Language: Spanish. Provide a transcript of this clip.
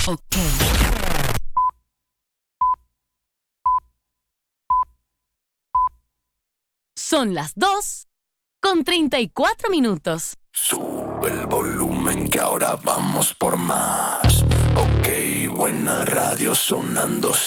Ok. Son las 2:34. Sube el volumen que ahora vamos por más. Ok, buena radio sonando